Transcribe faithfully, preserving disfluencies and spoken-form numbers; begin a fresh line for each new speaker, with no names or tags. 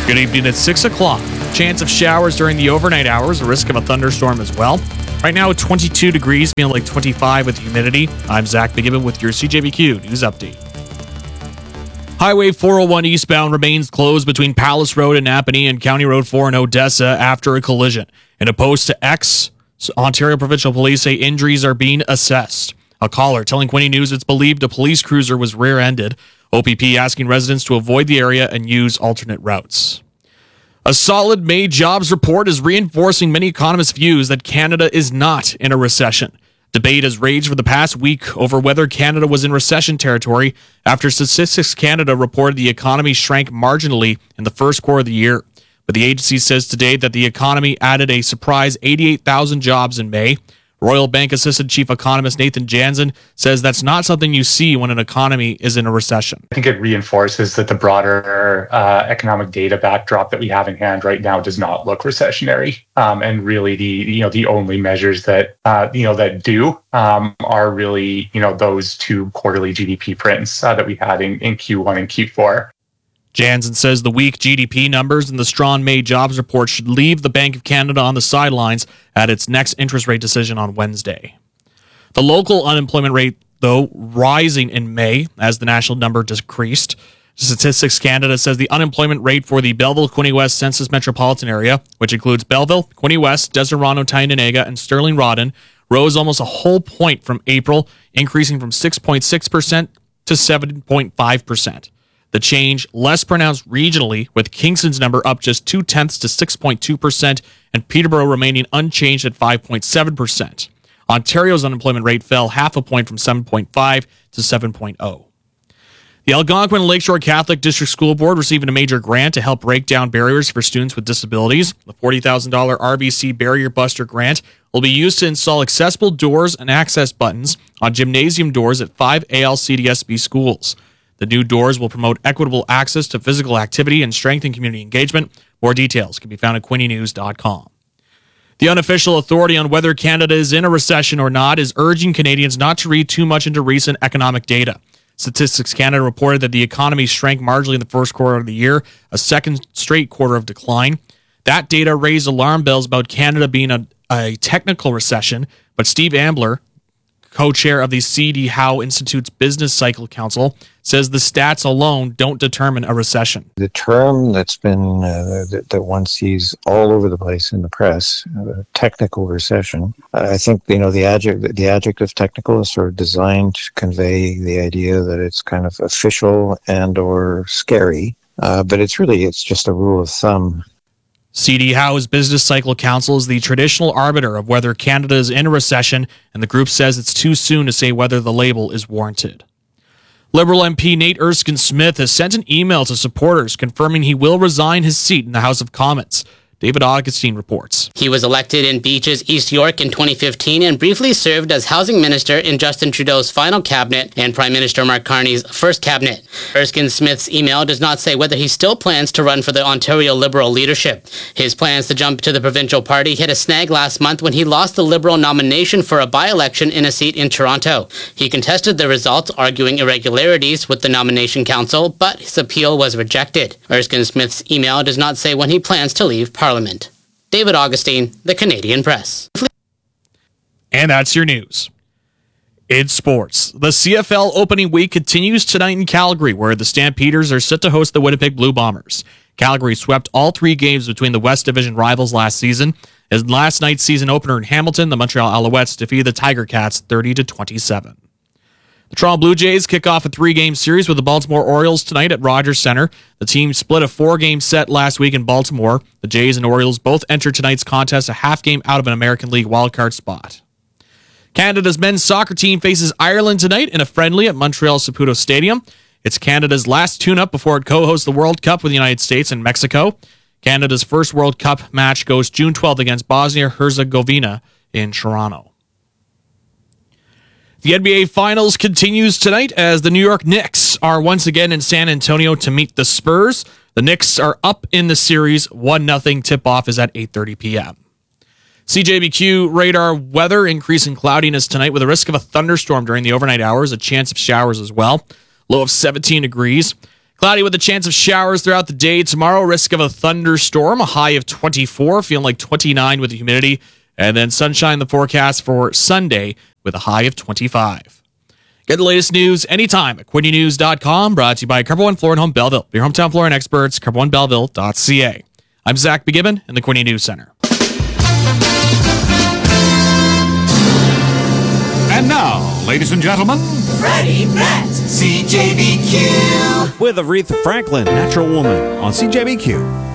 Good evening at six o'clock. Chance of showers during the overnight hours, a risk of a thunderstorm as well. Right now, twenty-two degrees, feeling like twenty-five with humidity. I'm Zach McGibbon with your C J B Q News Update. Highway four oh one eastbound remains closed between Palace Road and Napanee and County Road four in Odessa after a collision. In a post to X, Ontario Provincial Police say injuries are being assessed. A caller telling Quinte News it's believed a police cruiser was rear-ended. O P P asking residents to avoid the area and use alternate routes. A solid May jobs report is reinforcing many economists' views that Canada is not in a recession. Debate has raged for the past week over whether Canada was in recession territory after Statistics Canada reported the economy shrank marginally in the first quarter of the year. But the agency says today that the economy added a surprise eighty-eight thousand jobs in May. Royal Bank Assistant Chief Economist Nathan Jansen says that's not something you see when an economy is in a recession.
I think it reinforces that the broader uh, economic data backdrop that we have in hand right now does not look recessionary. Um, and really, the you know the only measures that uh, you know that do um, are really you know those two quarterly G D P prints uh, that we had in, in Q one and Q four.
Jansen says the weak G D P numbers and the strong May jobs report should leave the Bank of Canada on the sidelines at its next interest rate decision on Wednesday. The local unemployment rate, though, rising in May as the national number decreased. Statistics Canada says the unemployment rate for the Belleville-Quinte West Census Metropolitan Area, which includes Belleville, Quinte West, Desirano, Tyendinaga, and Sterling-Rawdon, rose almost a whole point from April, increasing from six point six percent to seven point five percent. The change less pronounced regionally, with Kingston's number up just two-tenths to six point two percent and Peterborough remaining unchanged at five point seven percent. Ontario's unemployment rate fell half a point from seven point five to seven point oh. The Algonquin Lakeshore Catholic District School Board receiving a major grant to help break down barriers for students with disabilities. The forty thousand dollars R B C Barrier Buster grant will be used to install accessible doors and access buttons on gymnasium doors at five A L C D S B schools. The new doors will promote equitable access to physical activity and strengthen community engagement. More details can be found at quinte news dot com. The unofficial authority on whether Canada is in a recession or not is urging Canadians not to read too much into recent economic data. Statistics Canada reported that the economy shrank marginally in the first quarter of the year, a second straight quarter of decline. That data raised alarm bells about Canada being a, a technical recession, but Steve Ambler, co-chair of the C D Howe Institute's Business Cycle Council, says the stats alone don't determine a recession.
The term that's been, uh, that, that one sees all over the place in the press, uh, technical recession, I think, you know, the adjective, the adjective technical is sort of designed to convey the idea that it's kind of official and or scary, uh, but it's really, it's just a rule of thumb.
C D Howe's Business Cycle Council is the traditional arbiter of whether Canada is in a recession, and the group says it's too soon to say whether the label is warranted. Liberal M P Nate Erskine-Smith has sent an email to supporters confirming he will resign his seat in the House of Commons. David Augustine reports.
He was elected in Beaches, East York in twenty fifteen and briefly served as housing minister in Justin Trudeau's final cabinet and Prime Minister Mark Carney's first cabinet. Erskine-Smith's email does not say whether he still plans to run for the Ontario Liberal leadership. His plans to jump to the provincial party hit a snag last month when he lost the Liberal nomination for a by-election in a seat in Toronto. He contested the results, arguing irregularities with the nomination council, but his appeal was rejected. Erskine-Smith's email does not say when he plans to leave Parliament. Parliament. David Augustine, The Canadian Press.
And that's your news. In sports, the C F L opening week continues tonight in Calgary, where the Stampeders are set to host the Winnipeg Blue Bombers. Calgary swept all three games between the West Division rivals last season. As last night's season opener in Hamilton, the Montreal Alouettes defeated the Tiger Cats thirty to twenty-seven. The Toronto Blue Jays kick off a three-game series with the Baltimore Orioles tonight at Rogers Centre. The team split a four-game set last week in Baltimore. The Jays and Orioles both enter tonight's contest a half game out of an American League wildcard spot. Canada's men's soccer team faces Ireland tonight in a friendly at Montreal Saputo Stadium. It's Canada's last tune-up before it co-hosts the World Cup with the United States and Mexico. Canada's first World Cup match goes June twelfth against Bosnia-Herzegovina in Toronto. The N B A Finals continues tonight as the New York Knicks are once again in San Antonio to meet the Spurs. The Knicks are up in the series one nothing. Tip-off is at eight thirty p.m. C J B Q radar weather, increasing cloudiness tonight with a risk of a thunderstorm during the overnight hours, a chance of showers as well. Low of seventeen degrees. Cloudy with a chance of showers throughout the day tomorrow. Risk of a thunderstorm. A high of twenty-four, feeling like twenty-nine with the humidity. And then sunshine in the forecast for Sunday with a high of twenty-five. Get the latest news anytime at Quinte News dot com. Brought to you by Carbo One Flooring Home Belleville. Your hometown flooring experts, carbo one belleville dot c a. I'm Zach McGibbon in the Quinte News Center.
And now, ladies and gentlemen,
Freddie Brett, C J B Q.
With Aretha Franklin, Natural Woman on C J B Q.